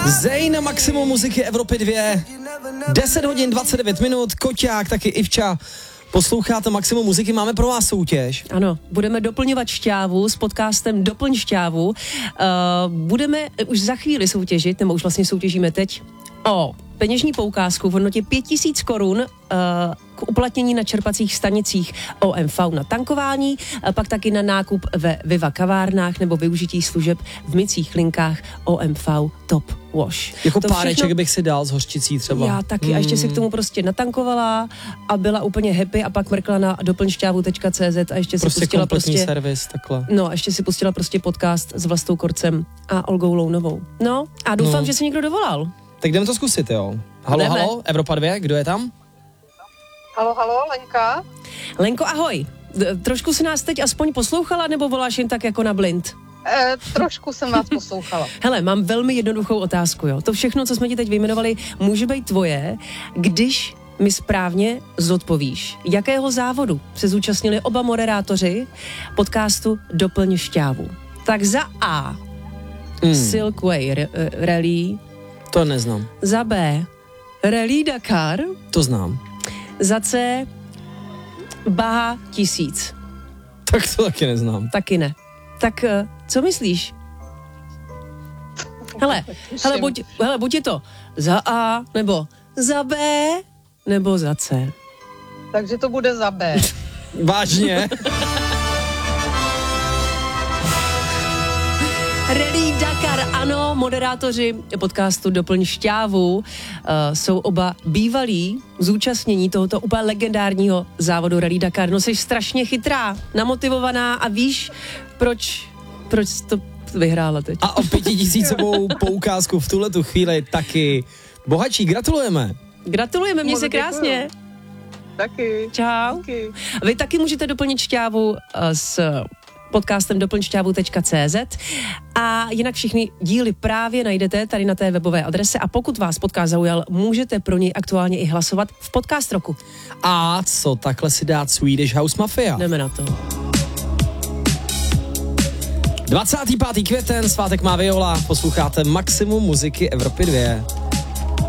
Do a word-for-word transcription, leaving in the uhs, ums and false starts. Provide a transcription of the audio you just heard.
Zayn na maximum muziky Evropy dva. deset hodin dvacet devět minut, Koťák, taky Ivča. Posloucháte maximum muziky, máme pro vás soutěž. Ano, budeme doplňovat šťávu s podcastem Doplň šťávu. Uh, budeme už za chvíli soutěžit, nebo už vlastně soutěžíme teď, o peněžní poukázku v hodnotě pět tisíc korun uh, k uplatnění na čerpacích stanicích O M V na tankování, a pak taky na nákup ve Viva kavárnách nebo využití služeb v mycích linkách O M V Top Wash. Jako to páreček všechno... bych si dal s hořčicí třeba. Já taky. Hmm. A ještě si k tomu prostě natankovala a byla úplně happy a pak mrkla na doplňšťávu tečka cé zet a ještě prostě si pustila prostě... servis, takhle. No a ještě si pustila prostě podcast s Vlastou Korcem a Olgou Lounovou. No a doufám, no. že si někdo dovolal. Tak jdeme to zkusit, jo. Halo, Jdeme. halo, Evropa dva, kdo je tam? Halo, halo, Lenka. Lenko, ahoj. D- trošku si nás teď aspoň poslouchala, nebo voláš jen tak jako na blind? E, trošku jsem vás poslouchala. Hele, mám velmi jednoduchou otázku, jo. To všechno, co jsme ti teď vyjmenovali, může být tvoje, když mi správně zodpovíš. Jakého závodu se zúčastnili oba moderátoři podcastu Doplň šťávu? Tak za A. Mm. Silkway r- Rally. To neznám. Za B. Rally Dakar. To znám. Za C. Baha tisíc. Tak to taky neznám. Taky ne. Tak co myslíš? Hele, hele, buď, hele, buď je to za A, nebo za B, nebo za C. Takže to bude za B. Vážně? Rally Dakar, ano, moderátoři podcastu Doplň šťávu uh, jsou oba bývalí zúčastnění tohoto úplně legendárního závodu Rally Dakar. No jsi strašně chytrá, namotivovaná a víš, proč, proč to vyhrála teď. A o pětitisícovou poukázku v tuhletu chvíli taky bohatší. Gratulujeme. Gratulujeme, měj se krásně. Taky. Čau. Taky. Vy taky můžete doplnit šťávu uh, s podcastem doplňšťávu tečka cé zet a jinak všichni díly právě najdete tady na té webové adrese a pokud vás podcast zaujal, můžete pro něj aktuálně i hlasovat v podcast roku. A co takhle si dát Swedish House Mafia? Jdeme na to. dvacátého pátého květen, svátek má Viola, posloucháte maximum muziky Evropy dva.